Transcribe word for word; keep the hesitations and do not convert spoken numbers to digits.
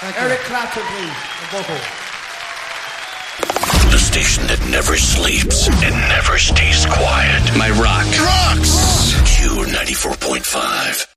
Eric Clapton, please. The vocal. The station that never sleeps and never stays quiet. My rock. Rocks! Q ninety-four point five.